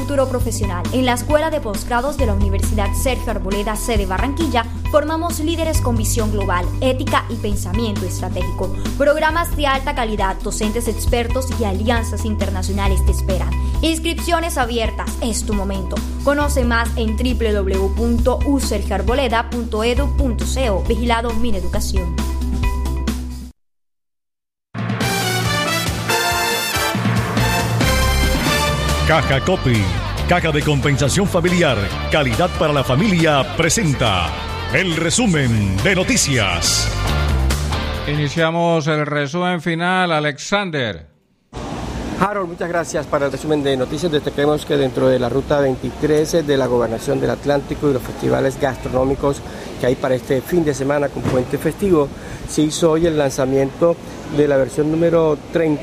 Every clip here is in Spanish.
futuro profesional. En la Escuela de Posgrados de la Universidad Sergio Arboleda, sede Barranquilla, formamos líderes con visión global, ética y pensamiento estratégico. Programas de alta calidad, docentes expertos y alianzas internacionales te esperan. Inscripciones abiertas, es tu momento. Conoce más en www.usergioarboleda.edu.co. Vigilado Mineducación. Caja Copy, Caja de Compensación Familiar, calidad para la familia, presenta el resumen de noticias. Iniciamos el resumen final, Alexander. Harold, muchas gracias. Para el resumen de noticias, destaquemos que dentro de la Ruta 23 de la Gobernación del Atlántico y los festivales gastronómicos que hay para este fin de semana con puente festivo, se hizo hoy el lanzamiento de la versión número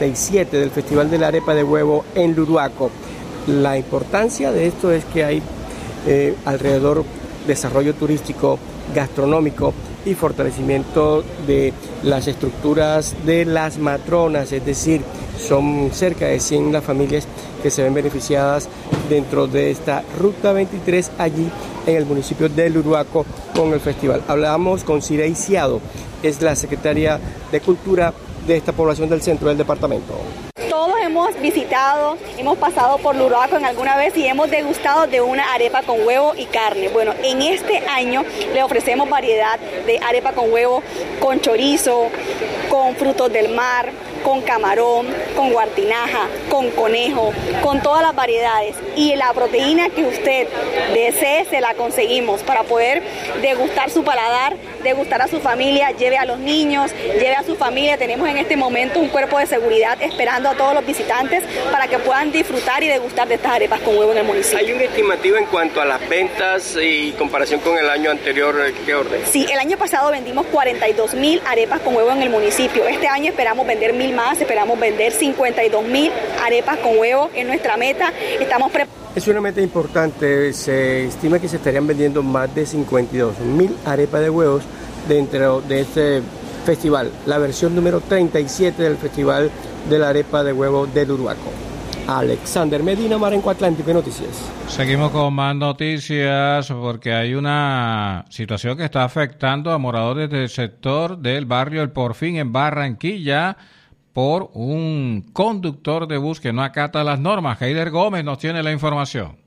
37 del Festival de la Arepa de Huevo en Luruaco. La importancia de esto es que hay alrededor desarrollo turístico, gastronómico y fortalecimiento de las estructuras de las matronas, es decir, son cerca de 100 las familias que se ven beneficiadas dentro de esta Ruta 23 allí en el municipio de Luruaco con el festival. Hablamos con Cirey Ciado, es la secretaria de Cultura de esta población del centro del departamento. Todos hemos visitado, hemos pasado por Luruaco en alguna vez y hemos degustado de una arepa con huevo y carne. Bueno, en este año le ofrecemos variedad de arepa con huevo, con chorizo, con frutos del mar, con camarón, con guartinaja, con conejo, con todas las variedades. Y la proteína que usted desee se la conseguimos para poder degustar su paladar, degustar a su familia, lleve a los niños, lleve a su familia. Tenemos en este momento un cuerpo de seguridad esperando a todos los visitantes para que puedan disfrutar y degustar de estas arepas con huevo en el municipio. ¿Hay un estimativo en cuanto a las ventas y comparación con el año anterior? ¿Qué orden? Sí, el año pasado vendimos 42,000 arepas con huevo en el municipio. Este año esperamos vender 1,000 más, esperamos vender 52,000 arepas con huevo en nuestra meta. Estamos Es una meta importante, se estima que se estarían vendiendo más de 52,000 arepas de huevos dentro de este festival, la versión número 37 del Festival de la Arepa de Huevo de Luruaco. Alexander Medina, Marenco Atlántico y Noticias. Seguimos con más noticias porque hay una situación que está afectando a moradores del sector del barrio El Porfín en Barranquilla por un conductor de bus que no acata las normas. Heider Gómez nos tiene la información.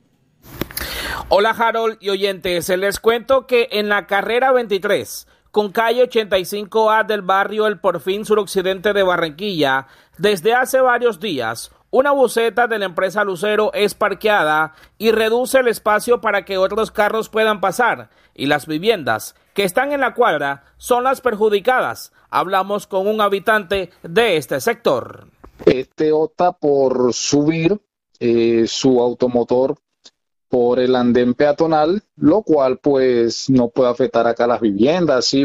Hola Harold y oyentes, les cuento que en la carrera 23 con calle 85A del barrio El Porfín suroccidente de Barranquilla, desde hace varios días, una buseta de la empresa Lucero es parqueada y reduce el espacio para que otros carros puedan pasar, y las viviendas que están en la cuadra son las perjudicadas. Hablamos con un habitante de este sector. Opta por subir su automotor por el andén peatonal, lo cual pues no puede afectar acá las viviendas, sí,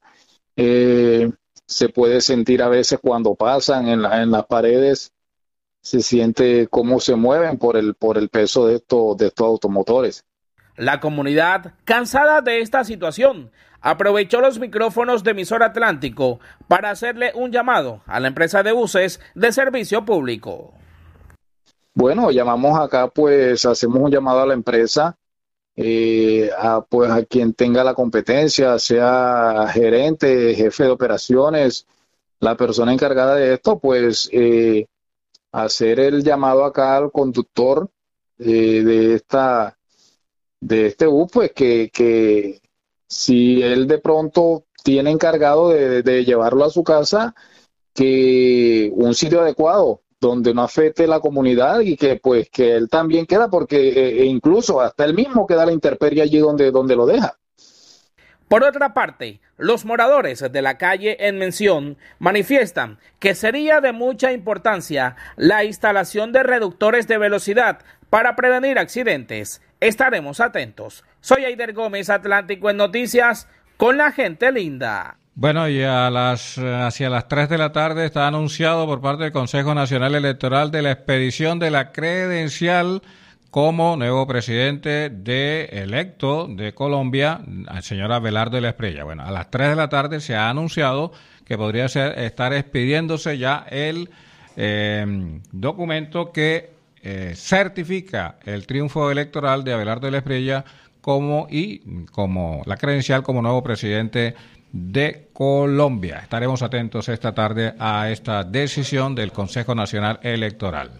se puede sentir a veces cuando pasan en las paredes, se siente cómo se mueven por el peso de estos automotores. La comunidad, cansada de esta situación, aprovechó los micrófonos de Emisora Atlántico para hacerle un llamado a la empresa de buses de servicio público. Bueno, llamamos acá, pues hacemos un llamado a la empresa, a quien tenga la competencia, sea gerente, jefe de operaciones, la persona encargada de esto, pues hacer el llamado acá al conductor de este bus, pues que si él de pronto tiene encargado de llevarlo a su casa, que un sitio adecuado donde no afecte la comunidad y que él también queda, porque incluso hasta él mismo queda la intemperie allí donde lo deja. Por otra parte, los moradores de la calle en mención manifiestan que sería de mucha importancia la instalación de reductores de velocidad para prevenir accidentes. Estaremos atentos. Soy Heider Gómez, Atlántico en Noticias, con la gente linda. Bueno, y hacia las 3 de la tarde está anunciado por parte del Consejo Nacional Electoral de la expedición de la credencial como nuevo presidente electo de Colombia, el señor Abelardo de la Espriella. Bueno, a las 3 de la tarde se ha anunciado que podría estar expidiéndose ya el documento que certifica el triunfo electoral de Abelardo de la Espriella como la credencial como nuevo presidente de Colombia. Estaremos atentos esta tarde a esta decisión del Consejo Nacional Electoral.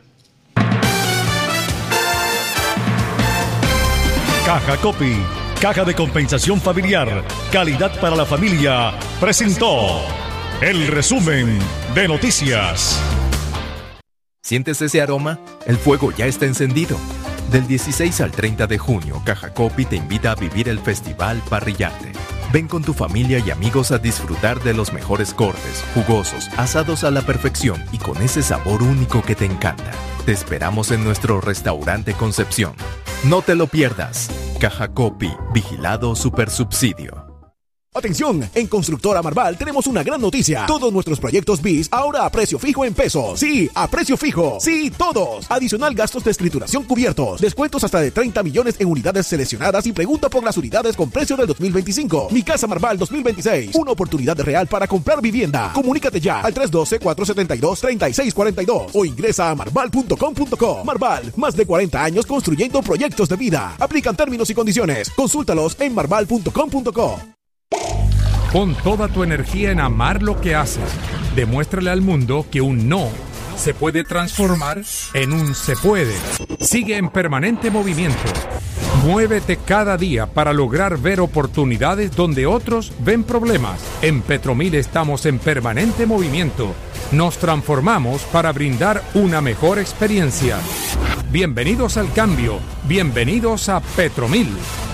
Caja Copy, Caja de Compensación Familiar, Calidad para la Familia, presentó el resumen de noticias. ¿Sientes ese aroma? El fuego ya está encendido. Del 16 al 30 de junio, Caja Copy te invita a vivir el Festival Parrillante. Ven con tu familia y amigos a disfrutar de los mejores cortes, jugosos, asados a la perfección y con ese sabor único que te encanta. Te esperamos en nuestro restaurante Concepción. No te lo pierdas. Caja Copy, vigilado Supersubsidio. Atención, en Constructora Marval tenemos una gran noticia. Todos nuestros proyectos BIS ahora a precio fijo en pesos. Sí, a precio fijo. Sí, todos. Adicional gastos de escrituración cubiertos. Descuentos hasta de 30 millones en unidades seleccionadas y pregunta por las unidades con precio del 2025. Mi Casa Marval 2026. Una oportunidad real para comprar vivienda. Comunícate ya al 312-472-3642 o ingresa a marval.com.co. Marval, más de 40 años construyendo proyectos de vida. Aplican términos y condiciones. Consúltalos en marval.com.co. Pon toda tu energía en amar lo que haces. Demuéstrale al mundo que un no se puede transformar en un se puede. Sigue en permanente movimiento. Muévete cada día para lograr ver oportunidades donde otros ven problemas. En Petromil estamos en permanente movimiento. Nos transformamos para brindar una mejor experiencia. Bienvenidos al cambio. Bienvenidos a Petromil.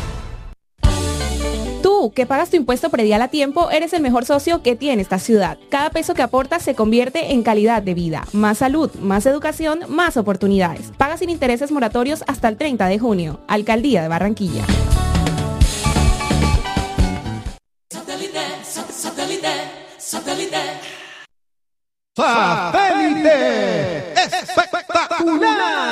Tú, que pagas tu impuesto predial a tiempo, eres el mejor socio que tiene esta ciudad. Cada peso que aportas se convierte en calidad de vida, más salud, más educación, más oportunidades. Paga sin intereses moratorios hasta el 30 de junio. Alcaldía de Barranquilla. ¡Satélite! ¡Espectacular!